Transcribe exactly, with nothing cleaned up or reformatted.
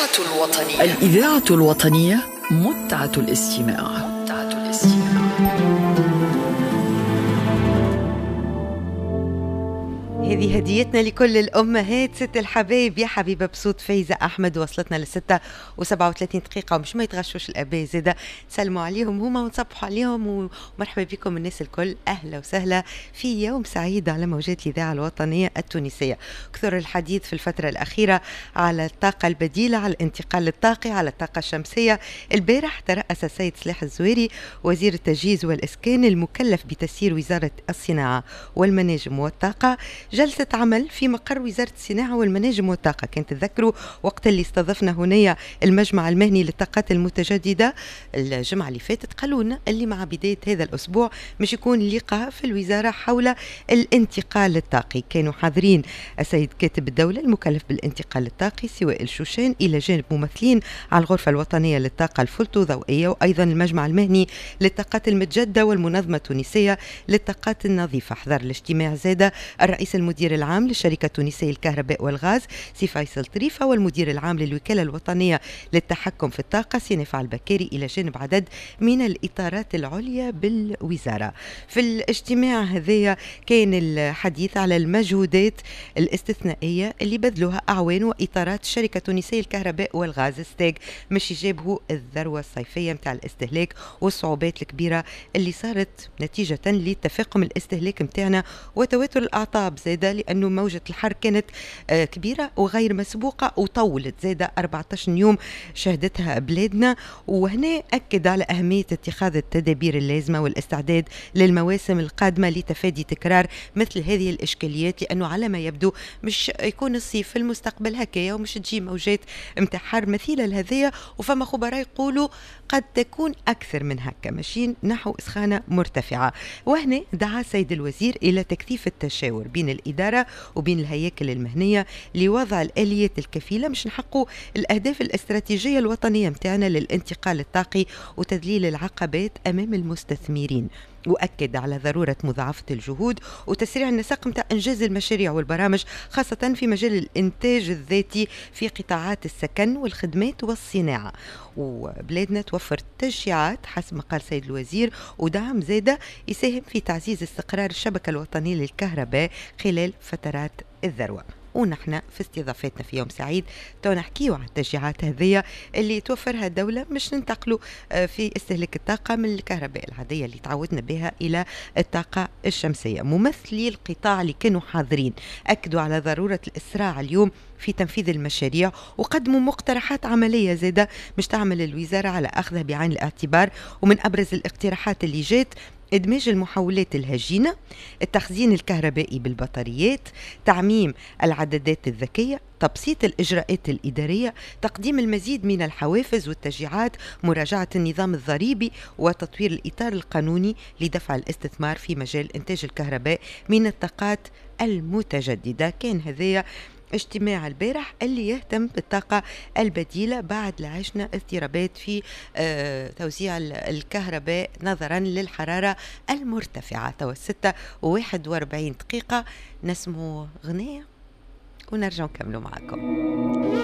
الإذاعة الوطنية الإذاعة الوطنية متعة الاستماع. متعة الاستماع. هذه هديتنا لكل الأمهات. ست الحبايب يا حبيبة بصوت فايزة أحمد وصلتنا للستة وسبعة وثلاثين دقيقة، ومش ما يتغشوش الأباء زادة نسلموا عليهم هما ونصبحوا عليهم، ومرحبا بكم الناس الكل. أهلا وسهلا في يوم سعيد على موجات الإذاعة الوطنية التونسية. كثر الحديث في الفترة الأخيرة على الطاقة البديلة، على الانتقال الطاقي، على الطاقة الشمسية. البارح ترأس السيد صلاح الزويري وزير التجهيز والإسكان المكلف بتسيير وزارة الصناعة والمناجم والطاقة جلسة عمل في مقر وزارة الصناعة والمناجم والطاقة. كنت تذكروا وقت اللي استضفنا هنا المجمع المهني للطاقات المتجددة الجمعة اللي فاتت، قالوا لنا اللي مع بداية هذا الأسبوع مش يكون لقاء في الوزارة حول الانتقال الطاقي. كانوا حاضرين السيد كاتب الدولة المكلف بالانتقال الطاقي سواء الشوشان، إلى جانب ممثلين على الغرفة الوطنية للطاقة الفوتوضوئية، وأيضا المجمع المهني للطاقات المتجددة والمنظمة التونسية للطاقات النظيفة. حضر الاجتماع زاد الرئيس المدير العام للشركة التونسية للكهرباء والغاز سي فيصل طريفة، والمدير العام للوكالة الوطنية للتحكم في الطاقة سي نفع البكاري، إلى جانب عدد من الإطارات العليا بالوزارة. في الاجتماع هذا كان الحديث على المجهودات الاستثنائية اللي بذلوها أعوان وإطارات الشركة التونسية للكهرباء والغاز ستاج مش يجابهوا الذروة الصيفية متاع الاستهلاك والصعوبات الكبيرة اللي صارت نتيجة لتفاقم الاستهلاك متاعنا وتواتر الأعطاب زادة، لأنه موجة الحر كانت آه كبيرة وغير مسبوقة وطولت زادة أربعة عشر يوم شهدتها بلادنا. وهنا أكد على أهمية اتخاذ التدابير اللازمة والاستعداد للمواسم القادمة لتفادي تكرار مثل هذه الإشكاليات، لأنه على ما يبدو مش يكون الصيف في المستقبل هكايا ومش تجي موجات متاع حر مثيلة لهذه، وفما خبراء يقولوا قد تكون أكثر من هكا، ماشيين نحو إسخانة مرتفعة. وهنا دعا سيد الوزير إلى تكثيف التشاور بين الإدارة وبين الهياكل المهنية لوضع الآليات الكفيلة مش نحققوا الأهداف الاستراتيجية الوطنية متاعنا للانتقال الطاقي وتذليل العقبات أمام المستثمرين. وأكد على ضرورة مضاعفة الجهود وتسريع النسق متاع إنجاز المشاريع والبرامج، خاصة في مجال الإنتاج الذاتي في قطاعات السكن والخدمات والصناعة. وبلادنا توفر تشجيعات حسب ما قال سيد الوزير ودعم زادة يساهم في تعزيز استقرار الشبكة الوطنية للكهرباء خلال فترات الذروة. ونحن في استضافتنا في يوم سعيد تو نحكيو عن التشجيعات هذه اللي توفرها الدولة مش ننتقلوا في استهلاك الطاقة من الكهرباء العادية اللي تعودنا بها إلى الطاقة الشمسية. ممثلي القطاع اللي كانوا حاضرين أكدوا على ضرورة الإسراع اليوم في تنفيذ المشاريع وقدموا مقترحات عملية زادة مش تعمل الوزارة على أخذها بعين الاعتبار. ومن أبرز الاقتراحات اللي جات إدماج المحولات الهجينة، التخزين الكهربائي بالبطاريات، تعميم العدادات الذكية، تبسيط الإجراءات الإدارية، تقديم المزيد من الحوافز والتشجيعات، مراجعة النظام الضريبي، وتطوير الإطار القانوني لدفع الاستثمار في مجال إنتاج الكهرباء من الطاقات المتجددة. كان هذا اجتماع البارح اللي يهتم بالطاقة البديلة بعد لعشنا اضطرابات في آه توزيع الكهرباء نظرا للحرارة المرتفعة. تو ستة وواحد واربعين دقيقة نسمو غنية ونرجع نكملوا معكم.